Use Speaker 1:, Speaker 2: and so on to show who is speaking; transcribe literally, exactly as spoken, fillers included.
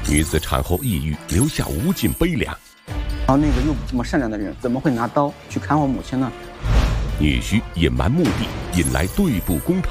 Speaker 1: 女子产后抑郁，留下无尽悲凉。
Speaker 2: 然后那个又这么善良的人，怎么会拿刀去砍我母亲呢？
Speaker 1: 女婿隐瞒目的，引来对簿公堂。